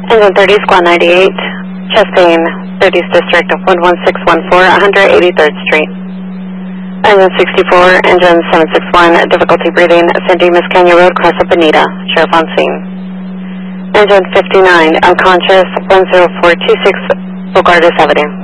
Engine 30, Squad 98, chest pain, 30th District of 11614, 183rd Street. Engine 64, Engine 761, difficulty breathing, San Dimas Canyon Road, cross up Bonita, Sheriff on scene. Engine 59, unconscious, 10426, Bogardus Avenue.